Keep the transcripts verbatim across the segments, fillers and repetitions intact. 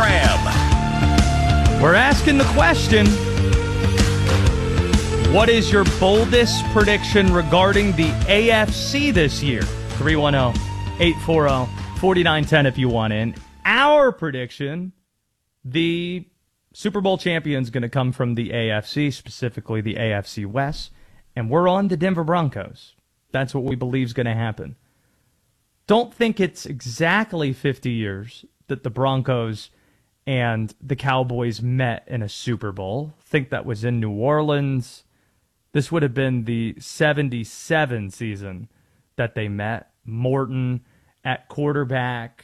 Graham. We're asking the question, what is your boldest prediction regarding the A F C this year? three one zero, eight four zero, four nine one zero if you want in. Our prediction, the Super Bowl champion's going to come from the A F C, specifically the A F C West, and we're on the Denver Broncos. That's what we believe is going to happen. Don't think it's exactly fifty years that the Broncos and the Cowboys met in a Super Bowl. Think that was in New Orleans. This would have been the seventy-seven season that they met. Morton at quarterback.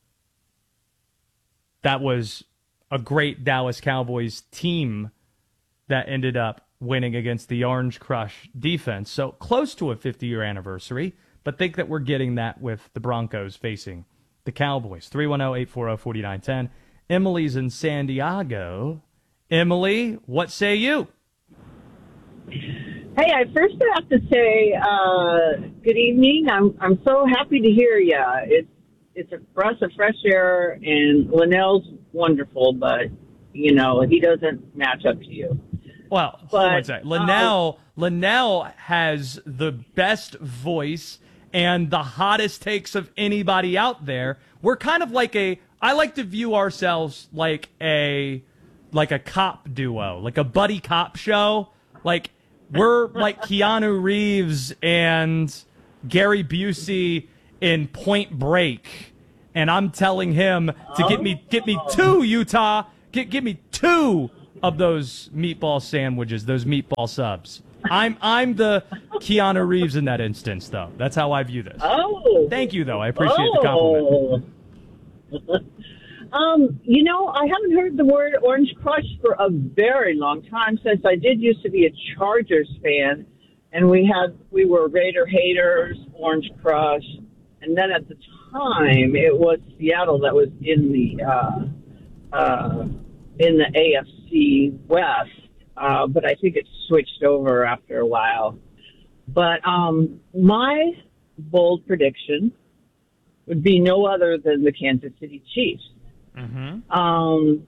That was a great Dallas Cowboys team that ended up winning against the Orange Crush defense. So close to a fifty-year anniversary, but think that we're getting that with the Broncos facing the Cowboys. three one zero, eight four zero, four nine one zero. Emily's in San Diego. Emily, what say you? Hey, I first have to say uh, good evening. I'm I'm so happy to hear you. It's it's a breath of fresh air, and Linnell's wonderful, but you know he doesn't match up to you. Well, but, one second. Linnell uh, Linnell has the best voice and the hottest takes of anybody out there. We're kind of like a. I like to view ourselves like a like a cop duo, like a buddy cop show, like. We're like Keanu Reeves and Gary Busey in Point Break, and I'm telling him to get me get me two Utah, get get me two of those meatball sandwiches, those meatball subs. I'm I'm the Keanu Reeves in that instance, though. That's how I view this. Oh, thank you, though. I appreciate oh. the compliment. Um, you know, I haven't heard the word Orange Crush for a very long time, since I did used to be a Chargers fan, and we had we were Raider haters, Orange Crush, and then at the time it was Seattle that was in the uh, uh, in the A F C West, uh, but I think it switched over after a while. But um, my bold prediction would be no other than the Kansas City Chiefs. Mm-hmm. Um,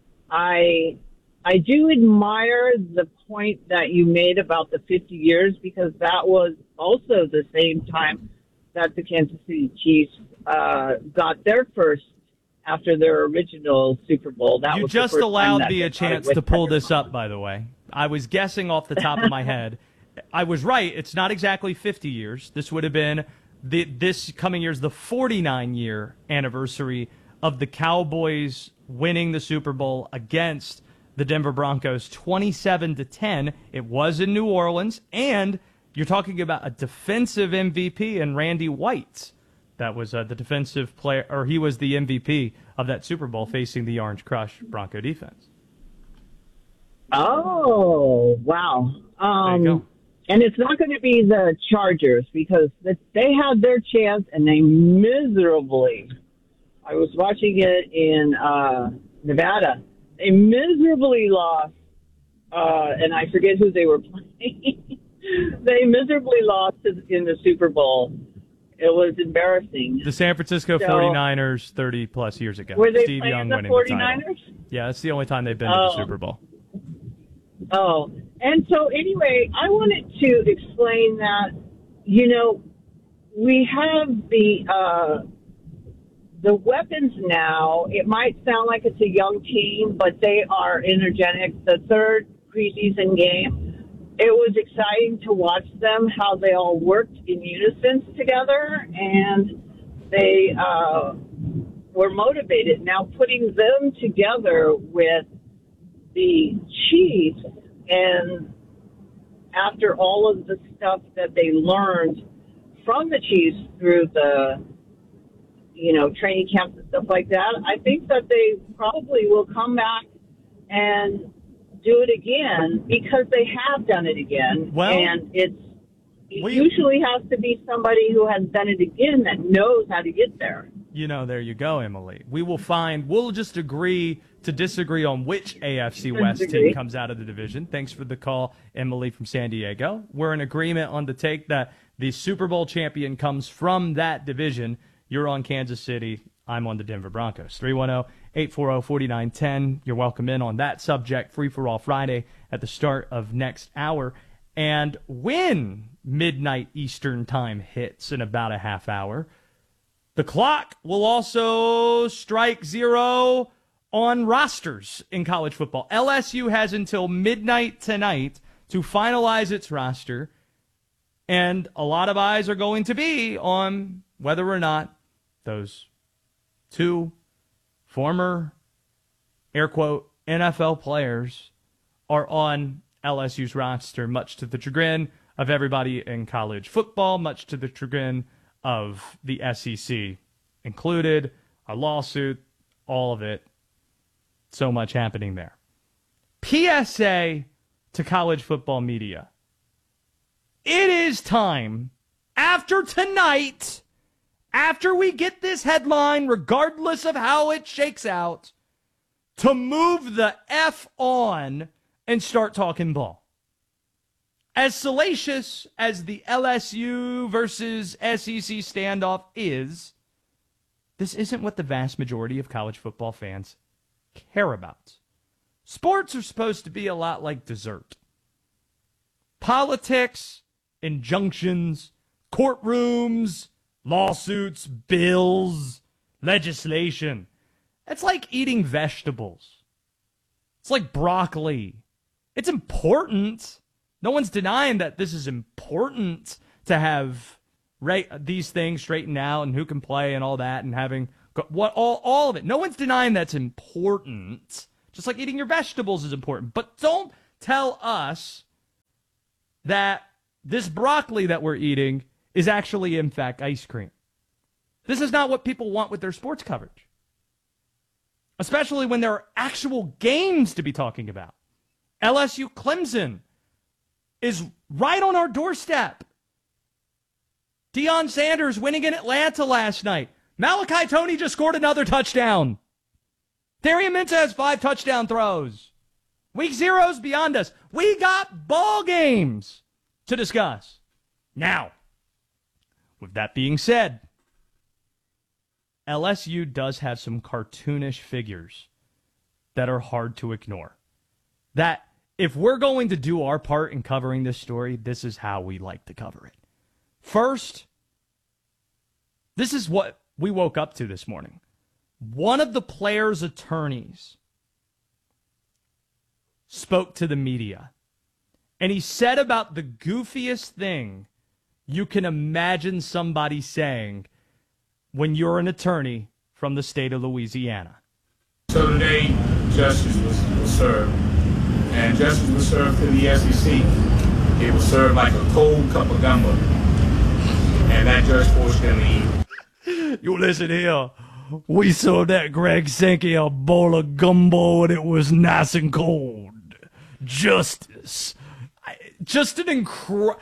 I I do admire the point that you made about the fifty years, because that was also the same time that the Kansas City Chiefs uh, got their first after their original Super Bowl. That you was just the first allowed time me a chance to pull this up, by the way. I was guessing off the top of my head. I was right. It's not exactly fifty years. This would have been the this coming year's the forty-nine year anniversary of the Cowboys winning the Super Bowl against the Denver Broncos twenty-seven to ten. It was in New Orleans, and you're talking about a defensive M V P in Randy White. That was uh, the defensive player, or he was the M V P of that Super Bowl facing the Orange Crush Bronco defense. Oh, wow. Um, there you go. And it's not going to be the Chargers, because they had their chance and they miserably I was watching it in uh, Nevada. They miserably lost, uh, and I forget who they were playing. They miserably lost in the Super Bowl. It was embarrassing. The San Francisco so, 49ers thirty-plus years ago. Were they Steve playing Young the winning forty-niners? the title. Yeah, that's the only time they've been oh. to the Super Bowl. Oh, and so anyway, I wanted to explain that, you know, we have the... Uh, The weapons now, it might sound like it's a young team, but they are energetic. The third preseason game, it was exciting to watch them, how they all worked in unison together, and they uh, were motivated. Now, putting them together with the Chiefs, and after all of the stuff that they learned from the Chiefs through the you know, training camps and stuff like that, I think that they probably will come back and do it again, because they have done it again. Well, and it's it we, usually has to be somebody who has done it again that knows how to get there. You know, there you go, Emily. We will find, we'll just agree to disagree on which A F C West team comes out of the division. Thanks for the call, Emily from San Diego. We're in agreement on the take that the Super Bowl champion comes from that division. You're on Kansas City. I'm on the Denver Broncos. three one zero, eight four zero, four nine one zero. You're welcome in on that subject. Free for all Friday at the start of next hour. And when midnight Eastern time hits in about a half hour, the clock will also strike zero on rosters in college football. L S U has until midnight tonight to finalize its roster, and a lot of eyes are going to be on whether or not those two former, air quote, N F L players are on L S U's roster, much to the chagrin of everybody in college football, much to the chagrin of the S E C included, a lawsuit, all of it. So much happening there. P S A to college football media. It is time, after tonight, after we get this headline, regardless of how it shakes out, to move the F on and start talking ball. As salacious as the L S U versus S E C standoff is, this isn't what the vast majority of college football fans care about. Sports are supposed to be a lot like dessert. Politics, injunctions, courtrooms, lawsuits, bills, legislation. It's like eating vegetables. It's like broccoli. It's important. No one's denying that this is important to have right these things straightened out and who can play and all that and having what all all of it. No one's denying that's important. Just like eating your vegetables is important. But don't tell us that this broccoli that we're eating is actually, in fact, ice cream. This is not what people want with their sports coverage. Especially when there are actual games to be talking about. L S U Clemson is right on our doorstep. Deion Sanders winning in Atlanta last night. Malachi Toney just scored another touchdown. Darian Mintz has five touchdown throws. Week zero's beyond us. We got ball games to discuss. Now, with that being said, L S U does have some cartoonish figures that are hard to ignore. That if we're going to do our part in covering this story, this is how we like to cover it. First, this is what we woke up to this morning. One of the players' attorneys spoke to the media, and he said about the goofiest thing you can imagine somebody saying when you're an attorney from the state of Louisiana. So today, justice was, was served, and justice was served to the S E C. It was served like a cold cup of gumbo, and that judge forced them to eat. You listen here. We served that Greg Sankey a bowl of gumbo, and it was nice and cold. Justice. I, just an incredible...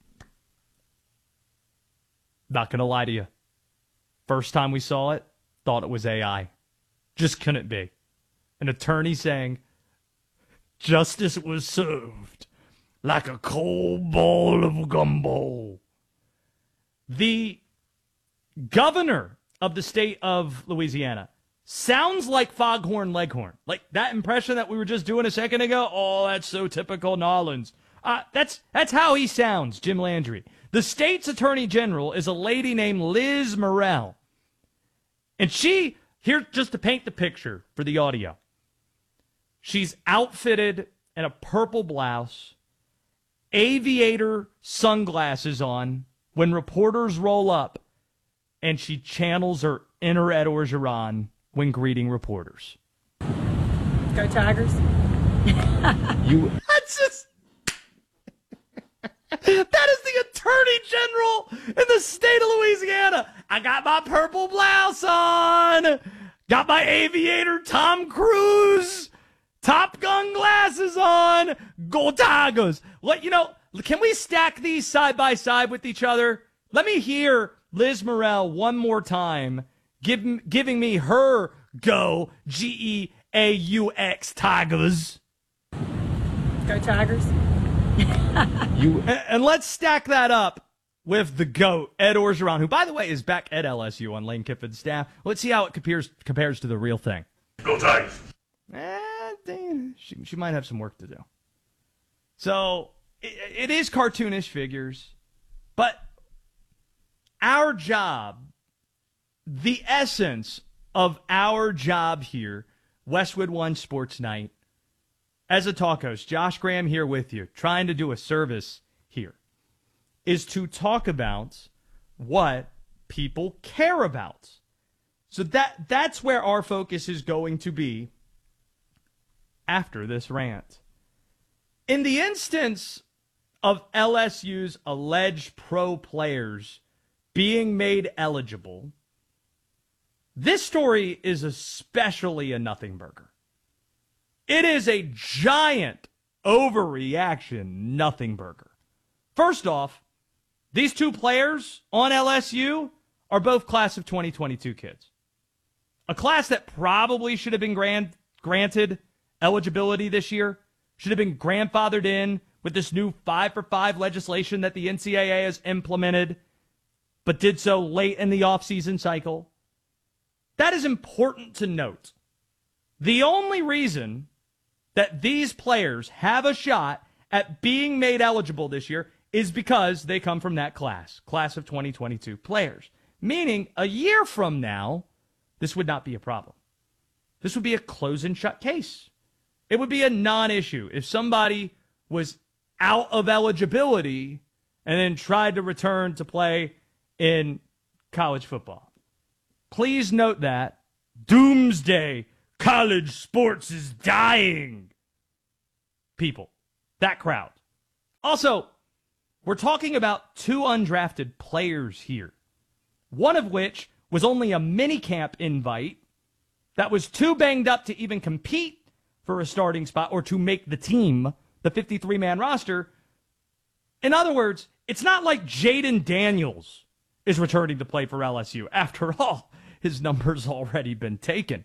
Not going to lie to you. First time we saw it, thought it was A I. Just couldn't be. An attorney saying, justice was served like a cold bowl of gumbo. The governor of the state of Louisiana sounds like Foghorn Leghorn. Like that impression that we were just doing a second ago. Oh, that's so typical Nolans. Uh, that's, that's how he sounds, Jim Landry. The state's attorney general is a lady named Liz Morrell. And she, here just to paint the picture for the audio, she's outfitted in a purple blouse, aviator sunglasses on when reporters roll up, and she channels her inner Ed Orgeron when greeting reporters. Go Tigers. You. That's just. That is the Attorney General in the state of Louisiana. I got my purple blouse on. Got my aviator Tom Cruise Top Gun glasses on. Go Tigers. What, you know, can we stack these side by side with each other? Let me hear Liz Morrell one more time give, giving me her go G E A U X Tigers. Go Tigers. you and, and let's stack that up with the GOAT, Ed Orgeron, who, by the way, is back at L S U on Lane Kiffin's staff. Let's see how it compares compares to the real thing. Go Tigers. Eh, dang, she, she might have some work to do. So it, it is cartoonish figures, but our job, the essence of our job here, Westwood One Sports Night, as a talk host, Josh Graham here with you, trying to do a service here, is to talk about what people care about. So that that's where our focus is going to be after this rant. In the instance of L S U's alleged pro players being made eligible, this story is especially a nothing burger. It is a giant overreaction nothing burger. First off, these two players on L S U are both class of twenty twenty-two kids. A class that probably should have been grant, granted eligibility this year, should have been grandfathered in with this new five for five legislation that the N C double A has implemented, but did so late in the offseason cycle. That is important to note. The only reason that these players have a shot at being made eligible this year is because they come from that class, class of twenty twenty-two players. Meaning, a year from now, this would not be a problem. This would be a close and shut case. It would be a non-issue if somebody was out of eligibility and then tried to return to play in college football. Please note that doomsday college sports is dying. People, that crowd. Also, we're talking about two undrafted players here, one of which was only a minicamp invite that was too banged up to even compete for a starting spot or to make the team, the fifty-three man roster. In other words, it's not like Jaden Daniels is returning to play for L S U. After all, his number's already been taken.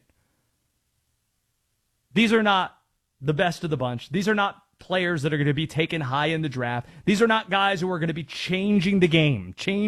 These are not the best of the bunch. These are not players that are going to be taken high in the draft. These are not guys who are going to be changing the game, changing